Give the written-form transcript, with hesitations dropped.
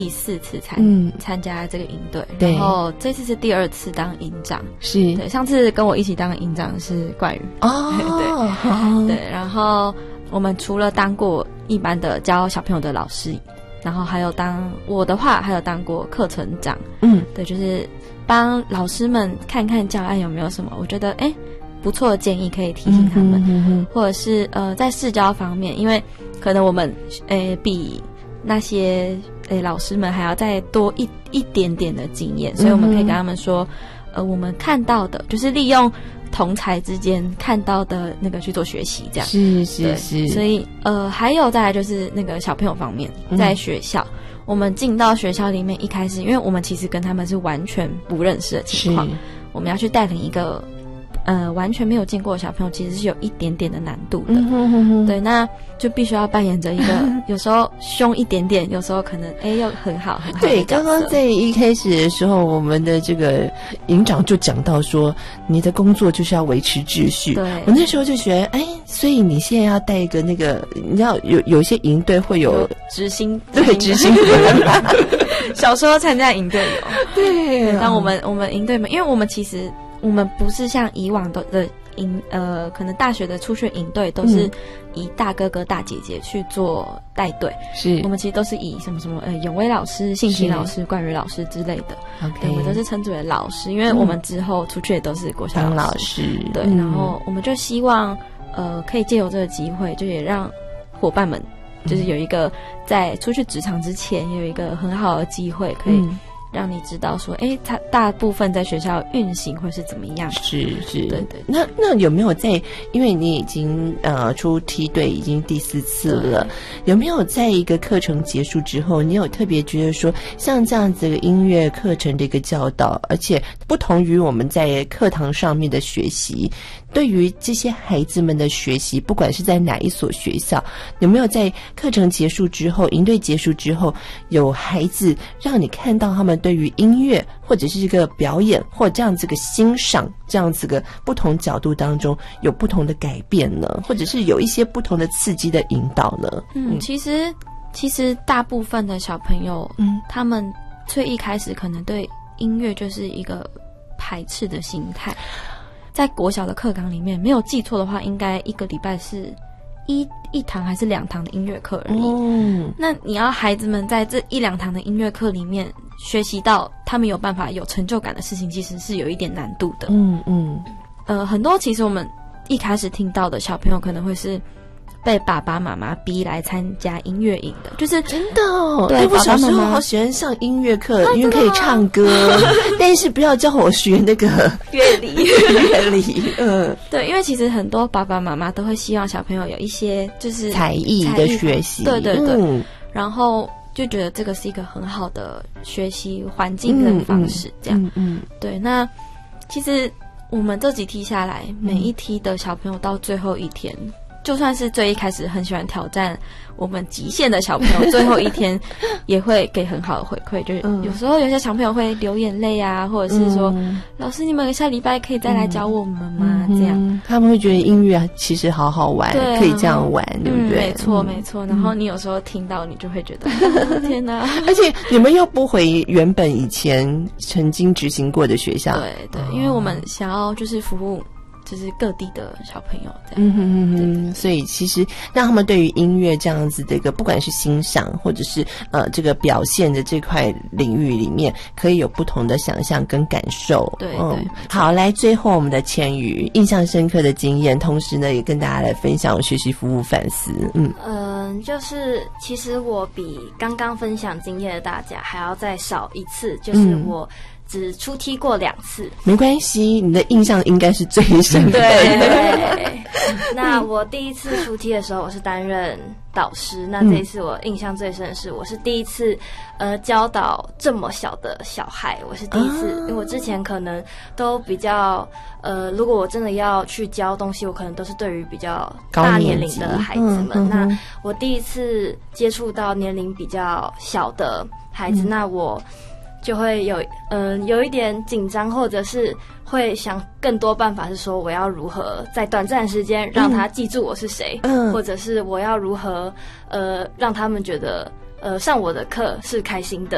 第4次参加这个营队， 对， 然后这次是第2次当营长， 是对，上次跟我一起当营长是冠宇哦， 对，然后我们除了当过一般的教小朋友的老师，然后还有我的话还有当过课程长，对，就是帮老师们看看教案有没有什么我觉得不错的建议可以提醒他们，或者是在试教方面，因为可能我们比那些老师们还要再多一点点的经验，所以我们可以跟他们说我们看到的就是利用同才之间看到的那个去做学习，这样是，所以还有再来就是那个小朋友方面，在学校我们进到学校里面，一开始因为我们其实跟他们是完全不认识的情况，我们要去带领一个完全没有见过的小朋友，其实是有一点点的难度的，对，那就必须要扮演着一个有时候凶一点点，有时候可能又很好的角色。 对，刚刚在一开始的时候，我们的这个营长就讲到说，你的工作就是要维持秩序。对，我那时候就觉得，所以你现在要带一个那个，你知道有些营队会有执行， 对，执行小时候参加营队有， 对， 但我们营队们，因为我们其实我们不是像以往的可能大学的初学营队都是以大哥哥大姐姐去做带队，是我们其实都是以什么永威老师、信息老师、冠宇老师之类的，对，我们都是称之为老师，因为我们之后出去也都是国小老师，对，然后我们就希望可以借由这个机会，就也让伙伴们就是有一个在出去职场之前有一个很好的机会可以让你知道说它大部分在学校运行会是怎么样，是，对， 那有没有在，因为你已经出梯队已经第4次了，有没有在一个课程结束之后，你有特别觉得说像这样子的音乐课程的一个教导，而且不同于我们在课堂上面的学习，对于这些孩子们的学习，不管是在哪一所学校，有没有在课程结束之后，营队结束之后，有孩子让你看到他们对于音乐或者是这个表演或这样子个欣赏这样子个不同角度当中有不同的改变呢，或者是有一些不同的刺激的引导呢？ 其实大部分的小朋友他们最一开始可能对音乐就是一个排斥的心态，在国小的课纲里面没有记错的话，应该一个礼拜是一堂还是2堂的音乐课而已，那你要孩子们在这1-2堂的音乐课里面学习到他们有办法有成就感的事情，其实是有一点难度的。很多其实我们一开始听到的小朋友可能会是被爸爸妈妈逼来参加音乐营的，就是真的对， 我小时候好喜欢上音乐课，因为可以唱歌，但是不要教我学那个乐理对， 因为其实很多爸爸妈妈都会希望小朋友有一些就是才艺的学习， 对，然后就觉得这个是一个很好的学习环境跟方式，这样，对。那其实我们这几梯下来，每一梯的小朋友到最后一天，就算是最一开始很喜欢挑战我们极限的小朋友，最后一天也会给很好的回馈，就是有时候有些小朋友会流眼泪啊，或者是说老师你们下礼拜可以再来教我们吗？这样他们会觉得音乐其实好好玩，可以这样玩，对不对？ 没错。然后你有时候听到你就会觉得天哪， 而且你们又不回原本以前曾经执行过的学校， 对，因为我们想要就是服务就是各地的小朋友这样， 所以其实让他们对于音乐这样子的一个不管是欣赏或者是这个表现的这块领域里面，可以有不同的想象跟感受。 对， 好，来最后我们的千瑜印象深刻的经验，同时呢也跟大家来分享学习服务反思。 就是其实我比刚刚分享经验的大家还要再少一次，就是我只出梯过2次， 没关系，你的印象应该是最深的。 对，那我第一次出梯的时候，我是担任导师。那这一次我印象最深的是，我是第一次教导这么小的小孩，我是第一次，因为我之前可能都比较如果我真的要去教东西，我可能都是对于比较大年龄的孩子们。那我第一次接触到年龄比较小的孩子，那我就会有一点紧张，或者是会想更多办法，是说我要如何在短暂的时间让他记住我是谁，或者是我要如何让他们觉得上我的课是开心的，